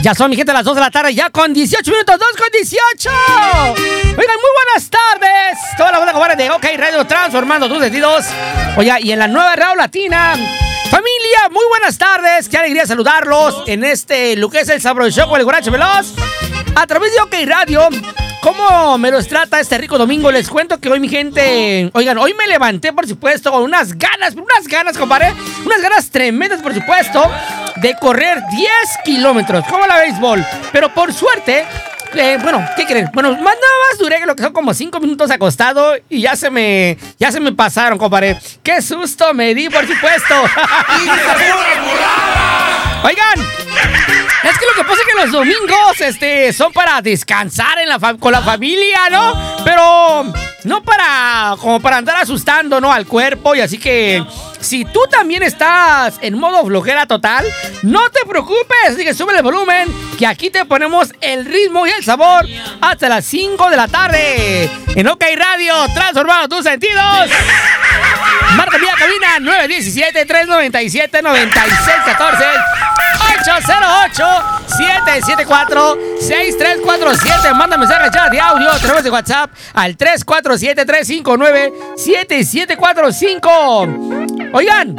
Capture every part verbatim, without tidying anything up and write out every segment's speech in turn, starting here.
Ya son, mi gente, las dos de la tarde, ya con dieciocho minutos, dos con dieciocho. Oigan, muy buenas tardes. Toda la banda cobarde de OK Radio, transformando tus sentidos. Oiga, y en la nueva radio latina, familia, muy buenas tardes. Qué alegría saludarlos en este, lo que es el Sabro Show con el Guarache Veloz. A través de OK Radio. ¿Cómo me los trata este rico domingo? Les cuento que hoy, mi gente... Oigan, hoy me levanté, por supuesto, con unas ganas, unas ganas, compadre. Unas ganas tremendas, por supuesto, de correr diez kilómetros. ¿Cómo la béisbol? Pero por suerte... Eh, bueno, ¿qué creen? Bueno, más nada más duré que lo que son como cinco minutos acostado y ya se me... Ya se me pasaron, compadre. ¡Qué susto me di, por supuesto! Oigan... Es que lo que pasa es que los domingos este, son para descansar en la fa- con la familia, ¿no? Pero no para como para andar asustando, ¿no? Al cuerpo. Y así que si tú también estás en modo flojera total, no te preocupes. Así que sube el volumen, que aquí te ponemos el ritmo y el sabor hasta las cinco de la tarde. En OK Radio, transformando tus sentidos. Marca vía cabina nueve uno siete, tres nueve siete, nueve seis uno cuatro ocho cero ocho, siete siete cuatro, seis tres cuatro siete. Manda mensaje, chat de audio a través de WhatsApp al tres cuatro siete, tres cinco nueve, siete siete cuatro cinco. Oigan,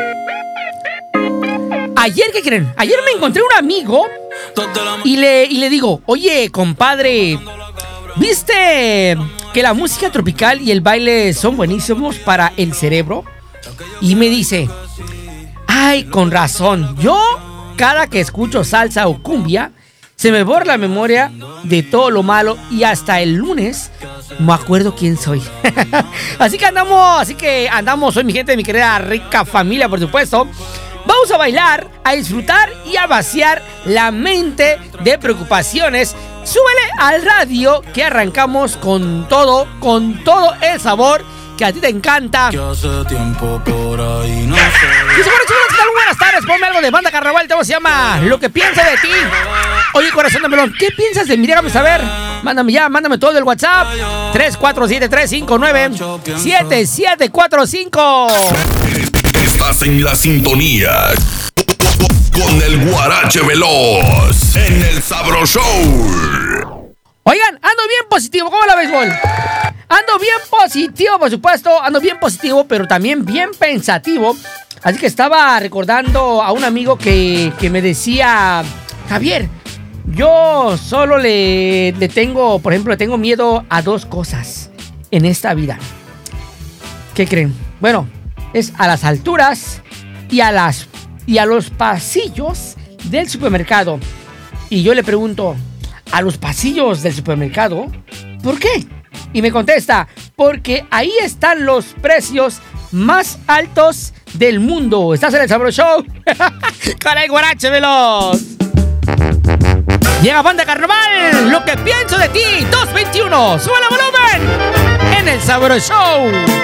ayer, ¿qué creen? Ayer me encontré un amigo y le, y le digo, oye, compadre, ¿viste que la música tropical y el baile son buenísimos para el cerebro? Y me dice, ay, con razón, yo... Cada que escucho salsa o cumbia, se me borra la memoria de todo lo malo y hasta el lunes me acuerdo quién soy. Así que andamos, así que andamos hoy, mi gente, mi querida rica familia, por supuesto. Vamos a bailar, a disfrutar y a vaciar la mente de preocupaciones. Súbele al radio que arrancamos con todo, con todo el sabor que a ti te encanta. Que hace tiempo por ahí no sé. Y se pone chulo, ¿qué tal? Buenas tardes, ponme algo de Banda Carnaval. El tema se llama Lo que pienso de ti. Oye, corazón de melón, ¿qué piensas de mí? Déjame saber. Mándame ya, mándame todo el WhatsApp. tres cuatro siete, tres cinco nueve, siete siete cuatro cinco. Estás en la sintonía con el Guarache Veloz en el Sabro Show. Oigan, ando bien positivo. ¿Cómo la béisbol? Ando bien positivo, por supuesto. Ando bien positivo, pero también bien pensativo. Así que estaba recordando a un amigo que, que me decía, Javier, yo solo le, le tengo, por ejemplo, le tengo miedo a dos cosas en esta vida. ¿Qué creen? Bueno, es a las alturas y a, las, y a los pasillos del supermercado. Y yo le pregunto, ¿a los pasillos del supermercado? ¿Por qué? Y me contesta, porque ahí están los precios más altos del mundo. ¿Estás en el Sabro Show? Con el Guarache Veloz. Llega Banda Carnaval, Lo que pienso de ti, dos veintiuno. ¡Sube el volumen! En el Sabro Show.